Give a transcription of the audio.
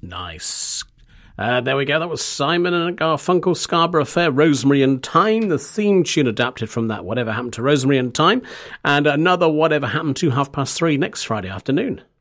Nice. There we go. That was Simon and Garfunkel, Scarborough Fair, Rosemary and Thyme. The theme tune adapted from that Whatever Happened to Rosemary and Thyme. And another Whatever Happened to 3:30 next Friday afternoon.